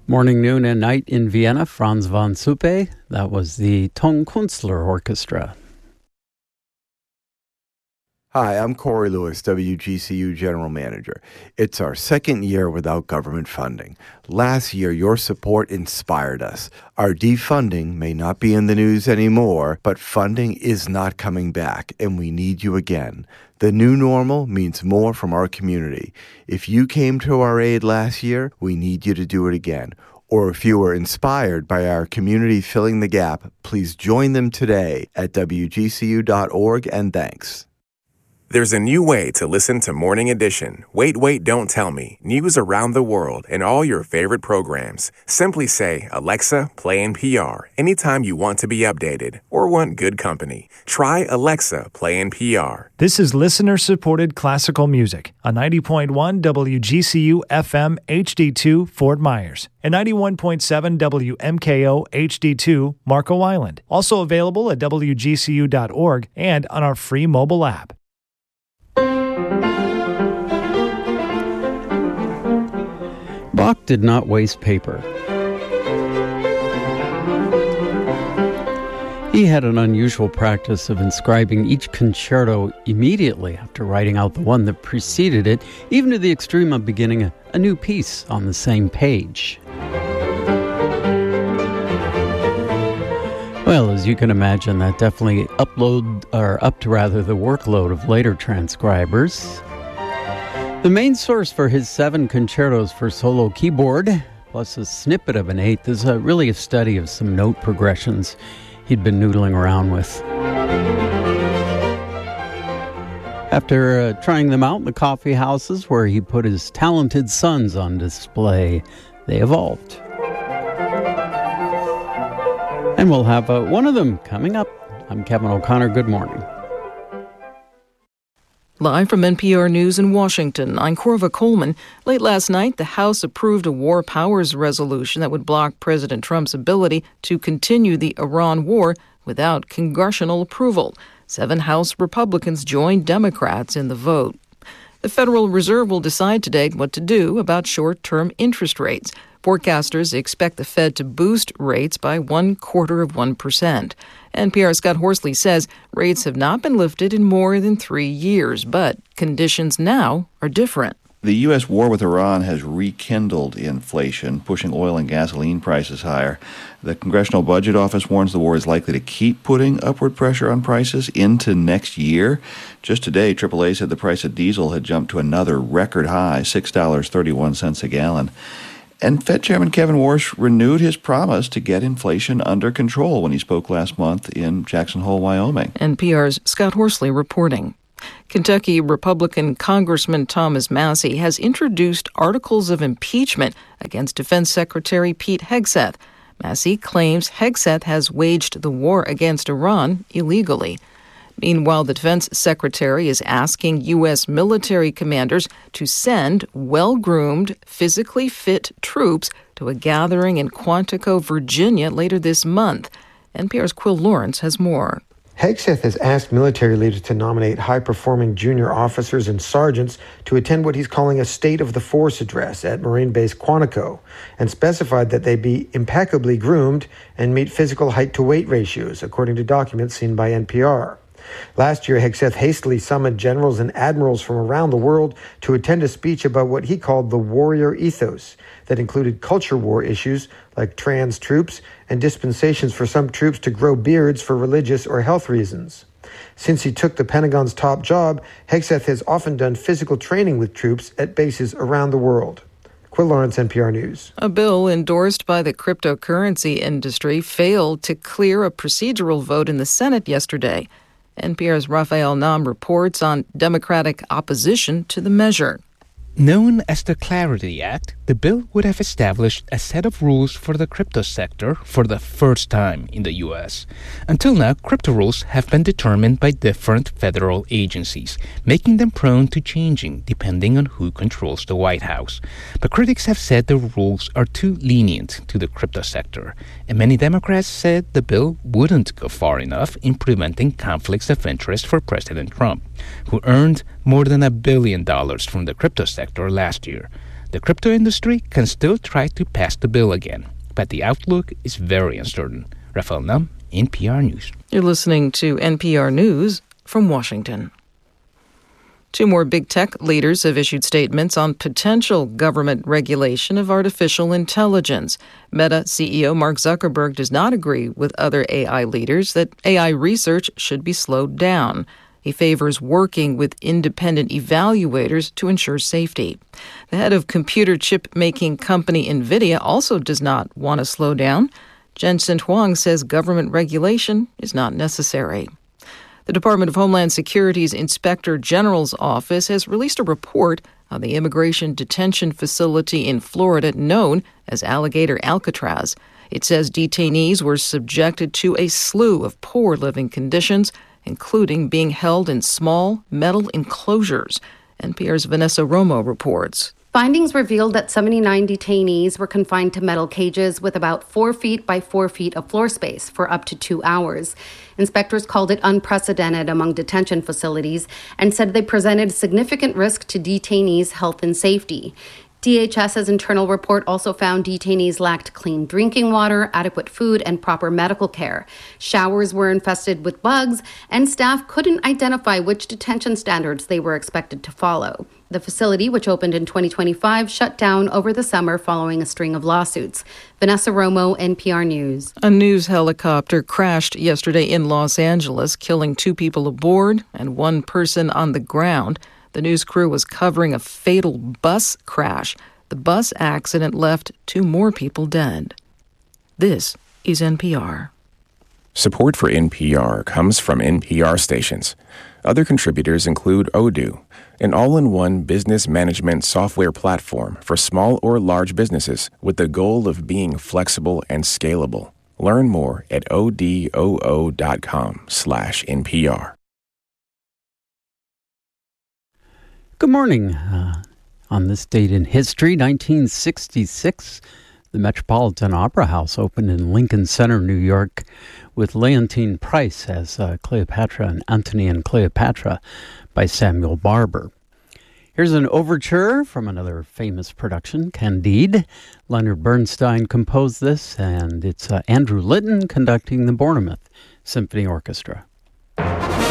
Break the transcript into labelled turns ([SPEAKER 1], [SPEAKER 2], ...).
[SPEAKER 1] Morning, noon, and night in Vienna, Franz von Suppe. That was the Tonkünstler Orchestra.
[SPEAKER 2] Hi, I'm Corey Lewis, WGCU General Manager. It's our second year without government funding. Last year, your support inspired us. Our defunding may not be in the news anymore, but funding is not coming back, and we need you again. The new normal means more from our community. If you came to our aid last year, we need you to do it again. Or if you were inspired by our community filling the gap, please join them today at WGCU.org, and thanks.
[SPEAKER 3] There's a new way to listen to Morning Edition. Wait, Don't Tell Me. News around the world and all your favorite programs. Simply say, Alexa, play NPR anytime you want to be updated or want good company. Try Alexa, play NPR.
[SPEAKER 4] This is listener-supported classical music on 90.1 WGCU FM HD2 Fort Myers and 91.7 WMKO HD2 Marco Island. Also available at WGCU.org and on our free mobile app.
[SPEAKER 1] Bach did not waste paper. He had an unusual practice of inscribing each concerto immediately after writing out the one that preceded it, even to the extreme of beginning a new piece on the same page. Well, as you can imagine, that definitely upped the workload of later transcribers. The main source for his 7 concertos for solo keyboard, plus a snippet of an 8th, is really a study of some note progressions he'd been noodling around with. After trying them out in the coffee houses where he put his talented sons on display, they evolved. And we'll have one of them coming up. I'm Kevin O'Connor. Good morning.
[SPEAKER 5] Live from NPR News in Washington, I'm Corva Coleman. Late last night, the House approved a war powers resolution that would block President Trump's ability to continue the Iran war without congressional approval. 7 House Republicans joined Democrats in the vote. The Federal Reserve will decide today what to do about short-term interest rates. Forecasters expect the Fed to boost rates by 0.25%. NPR's Scott Horsley says rates have not been lifted in more than 3 years, but conditions now are different.
[SPEAKER 6] The U.S. war with Iran has rekindled inflation, pushing oil and gasoline prices higher. The Congressional Budget Office warns the war is likely to keep putting upward pressure on prices into next year. Just today, AAA said the price of diesel had jumped to another record high, $6.31 a gallon. And Fed Chairman Kevin Warsh renewed his promise to get inflation under control when he spoke last month in Jackson Hole, Wyoming.
[SPEAKER 5] NPR's Scott Horsley reporting. Kentucky Republican Congressman Thomas Massie has introduced articles of impeachment against Defense Secretary Pete Hegseth. Massie claims Hegseth has waged the war against Iran illegally. Meanwhile, the Defense Secretary is asking U.S. military commanders to send well-groomed, physically fit troops to a gathering in Quantico, Virginia later this month. NPR's Quill Lawrence has more.
[SPEAKER 7] Hegseth has asked military leaders to nominate high-performing junior officers and sergeants to attend what he's calling a State of the Force address at Marine Base Quantico, and specified that they be impeccably groomed and meet physical height-to-weight ratios, according to documents seen by NPR. Last year, Hegseth hastily summoned generals and admirals from around the world to attend a speech about what he called the warrior ethos that included culture war issues like trans troops and dispensations for some troops to grow beards for religious or health reasons. Since he took the Pentagon's top job, Hegseth has often done physical training with troops at bases around the world. Quill Lawrence, NPR News.
[SPEAKER 5] A bill endorsed by the cryptocurrency industry failed to clear a procedural vote in the Senate yesterday. NPR's Raphael Nam reports on Democratic opposition to the measure.
[SPEAKER 8] Known as the Clarity Act, the bill would have established a set of rules for the crypto sector for the first time in the U.S. Until now, crypto rules have been determined by different federal agencies, making them prone to changing depending on who controls the White House. But critics have said the rules are too lenient to the crypto sector, and many Democrats said the bill wouldn't go far enough in preventing conflicts of interest for President Trump, who earned more than $1 billion from the crypto sector last year. The crypto industry can still try to pass the bill again, but the outlook is very uncertain. Rafael Nam, NPR News.
[SPEAKER 5] You're listening to NPR News from Washington. Two more big tech leaders have issued statements on potential government regulation of artificial intelligence. Meta CEO Mark Zuckerberg does not agree with other AI leaders that AI research should be slowed down. He favors working with independent evaluators to ensure safety. The head of computer chip-making company NVIDIA also does not want to slow down. Jensen Huang says government regulation is not necessary. The Department of Homeland Security's Inspector General's office has released a report on the immigration detention facility in Florida known as Alligator Alcatraz. It says detainees were subjected to a slew of poor living conditions, including being held in small metal enclosures. NPR's Vanessa Romo reports.
[SPEAKER 9] Findings revealed that 79 detainees were confined to metal cages with about 4 feet by 4 feet of floor space for up to 2 hours. Inspectors called it unprecedented among detention facilities and said they presented significant risk to detainees' health and safety. DHS's internal report also found detainees lacked clean drinking water, adequate food, and proper medical care. Showers were infested with bugs, and staff couldn't identify which detention standards they were expected to follow. The facility, which opened in 2025, shut down over the summer following a string of lawsuits. Vanessa Romo, NPR News.
[SPEAKER 5] A news helicopter crashed yesterday in Los Angeles, killing 2 people aboard and 1 person on the ground. The news crew was covering a fatal bus crash. The bus accident left 2 more people dead. This is NPR.
[SPEAKER 3] Support for NPR comes from NPR stations. Other contributors include Odoo, an all-in-one business management software platform for small or large businesses with the goal of being flexible and scalable. Learn more at odoo.com/NPR.
[SPEAKER 1] Good morning. On this date in history, 1966, the Metropolitan Opera House opened in Lincoln Center, New York, with Leontine Price as Cleopatra and Antony and Cleopatra by Samuel Barber. Here's an overture from another famous production, Candide. Leonard Bernstein composed this, and it's Andrew Litton conducting the Bournemouth Symphony Orchestra.